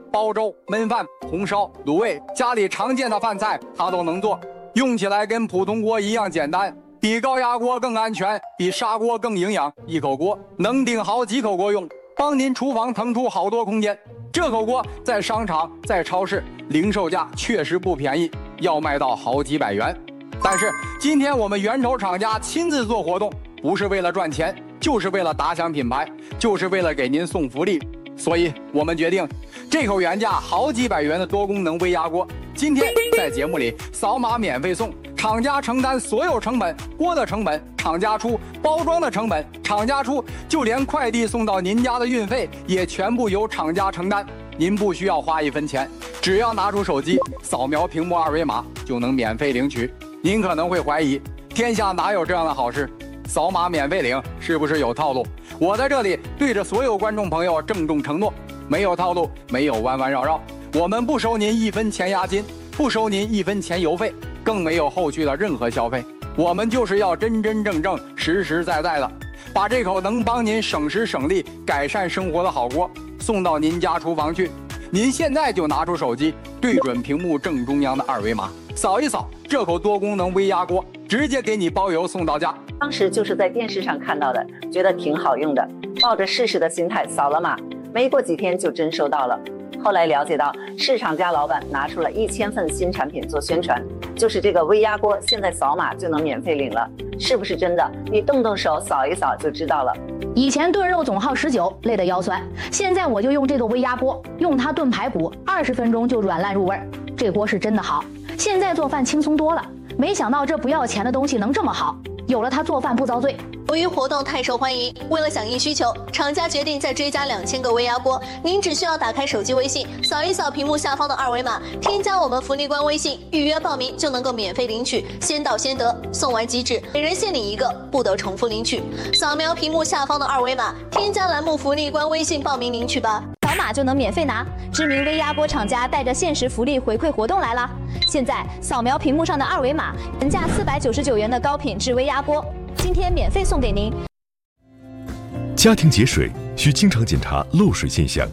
煲粥、焖饭、红烧、卤味，家里常见的饭菜它都能做，用起来跟普通锅一样简单，比高压锅更安全，比砂锅更营养。一口锅能顶好几口锅用，帮您厨房腾出好多空间。这口锅在商场、在超市零售价确实不便宜，要卖到好几百元。但是今天我们源头厂家亲自做活动，不是为了赚钱，就是为了打响品牌，就是为了给您送福利。所以我们决定，这口原价好几百元的多功能微压锅，今天在节目里扫码免费送，厂家承担所有成本，锅的成本厂家出，包装的成本厂家出，就连快递送到您家的运费也全部由厂家承担。您不需要花一分钱，只要拿出手机扫描屏幕二维码就能免费领取。您可能会怀疑，天下哪有这样的好事？扫码免费领是不是有套路？我在这里对着所有观众朋友郑重承诺，没有套路，没有弯弯绕绕，我们不收您一分钱押金，不收您一分钱邮费，更没有后续的任何消费。我们就是要真真正正、实实在在的，把这口能帮您省时省力、改善生活的好锅送到您家厨房去。您现在就拿出手机，对准屏幕正中央的二维码，扫一扫这口多功能微压锅，直接给你包邮送到家。 当时就是在电视上看到的，觉得挺好用的，抱着试试的心态扫了码，没过几天就真收到了。后来了解到，市场家老板拿出了1000份新产品做宣传，就是这个微压锅，现在扫码就能免费领了，是不是真的？你动动手扫一扫就知道了。 以前炖肉总耗19，累得腰酸，现在我就用这个微压锅，用它炖排骨，20分钟就软烂入味。这锅是真的好，现在做饭轻松多了。没想到这不要钱的东西能这么好，有了它做饭不遭罪。 由于活动太受欢迎，为了响应需求，厂家决定再追加2000个微压锅。您只需要打开手机微信，扫一扫屏幕下方的二维码，添加我们福利官微信，预约报名就能够免费领取，先到先得，送完即止，每人限领1个，不得重复领取。扫描屏幕下方的二维码，添加栏目福利官微信报名领取吧。 扫码就能免费拿，知名微压锅厂家带着限时福利回馈活动来啦！现在扫描屏幕上的二维码，原价499元的高品质微压锅，今天免费送给您。 家庭节水需经常检查漏水现象，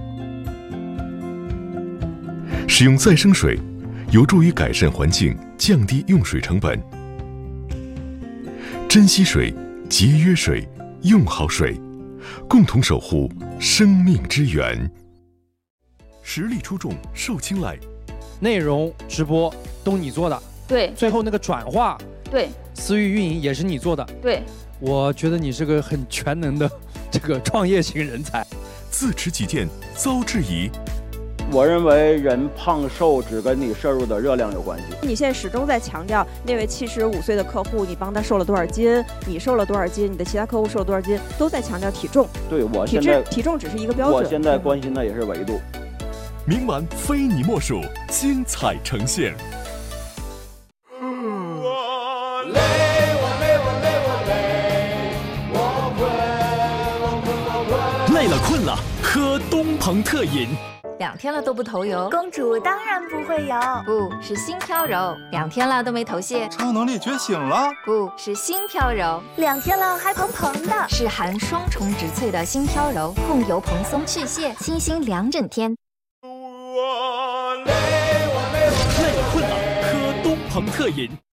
使用再生水有助于改善环境，降低用水成本。珍惜水，节约水，用好水，共同守护生命之源。实力出众，受青睐。 内容直播都你做的， 对。 最后那个转化， 对。 私域运营也是你做的， 对。 我觉得你是个很全能的这个创业型人才。 自持己见，遭质疑。 我认为人胖瘦只跟你摄入的热量有关系。 你现在始终在强调那位75岁的客户，你帮他瘦了多少斤，你瘦了多少斤，你的其他客户瘦了多少斤，都在强调体重。 对，我现在体重只是一个标准。 我现在关心的也是维度。 明晚非你莫属，精彩呈现。 累了困了，喝东鹏特饮。 2天了都不头油， 公主当然不会油， 不是心飘柔。2天了都没头屑， 超能力觉醒了， 不是心飘柔。 2天了还蓬蓬的， 是含双重植萃的心飘柔，控油蓬松去屑，清新2整天。 累了困了，喝东鹏特饮。